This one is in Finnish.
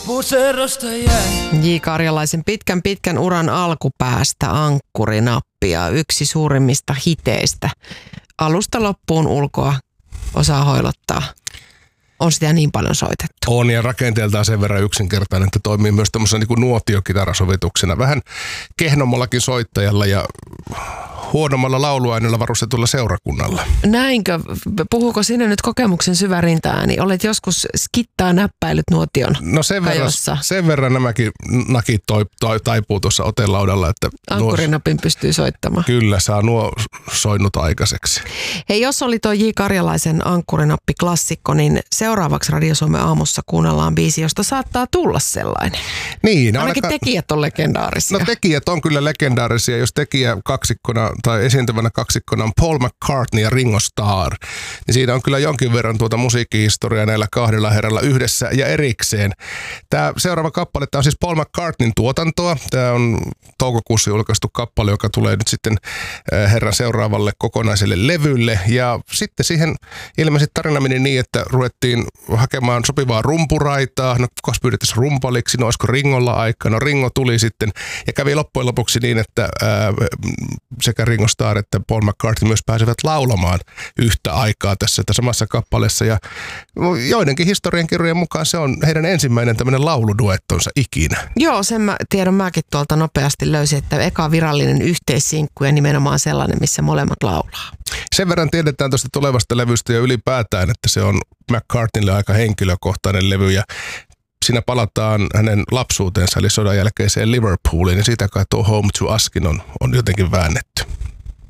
Puserosta jäi. J. Karjalaisen pitkän uran alkupäästä Ankkurinappia, yksi suurimmista hiteistä. Alusta loppuun ulkoa osaa hoilottaa. On sitä niin paljon soitettu. On, ja rakenteeltaan sen verran yksinkertainen, että toimii myös tämmöisenä niin kuin nuotiokitarasovituksena. Vähän kehnommallakin soittajalla ja huonommalla lauluaineella varustetulla seurakunnalla. Näinkö? Puhuuko sinä nyt kokemuksen syvärintaääni? Olet joskus skittaa näppäilyt nuotion sen verran nämäkin nakit taipuu tuossa otelaudalla. Että Ankkurinapin pystyy soittamaan. Kyllä, saa nuo soinnut aikaiseksi. Hei, jos oli tuo J. Karjalaisen Ankkurinappi-klassikko, niin seuraavaksi Radio Suomen aamussa kuunnellaan biisi, josta saattaa tulla sellainen. Niin, ainakin tekijät on legendaarisia. No tekijät on kyllä legendaarisia, jos tekijä kaksikkona tai esiintyvänä kaksikkona on Paul McCartney ja Ringo Starr, niin siinä on kyllä jonkin verran tuota musiikkihistoriaa näillä kahdella herralla yhdessä ja erikseen. Tämä seuraava kappale, tämä on siis Paul McCartneyn tuotantoa. Tämä on toukokuussa julkaistu kappale, joka tulee nyt sitten herran seuraavalle kokonaiselle levylle. Ja sitten siihen ilmeisesti tarina meni niin, että ruvettiin hakemaan sopivaa rumpuraitaa. No kukas pyydettäisiin rumpaliksi? No olisiko Ringolla aikaa? No Ringo tuli sitten ja kävi loppujen lopuksi niin, että sekä Ringo Starr että Paul McCartney myös pääsevät laulamaan yhtä aikaa tässä samassa kappaleessa. Ja joidenkin historiankirjojen mukaan se on heidän ensimmäinen tämmöinen lauluduettonsa ikinä. Joo, sen tiedon mäkin tuolta nopeasti löysin, että eka virallinen yhteissinkku ja nimenomaan sellainen, missä molemmat laulaa. Sen verran tiedetään tuosta tulevasta levystä ja ylipäätään, että se on McCartneylle aika henkilökohtainen levy ja siinä palataan hänen lapsuutensa eli sodan jälkeiseen Liverpooliin ja siitä kai tuo Home to Uskin on jotenkin väännetty.